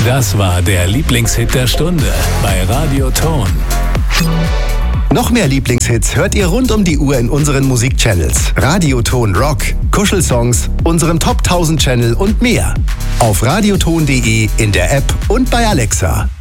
Das war der Lieblingshit der Stunde bei Radio Ton. Noch mehr Lieblingshits hört ihr rund um die Uhr in unseren Musikchannels. Radio Ton Rock, Kuschelsongs, unserem Top 1000 Channel und mehr. Auf radioton.de, in der App und bei Alexa.